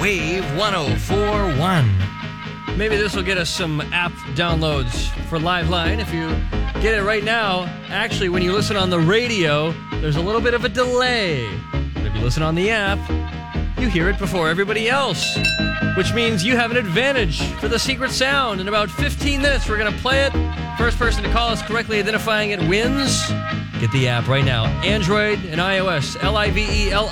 Wave 104.1. Maybe this will get us some app downloads for Liveline. If you get it right now, actually, when you listen on the radio, there's a little bit of a delay. But if you listen on the app, you hear it before everybody else, which means you have an advantage for the secret sound. In about 15 minutes, we're going to play it. First person to call us correctly identifying it wins. Get the app right now. Android and iOS. Liveline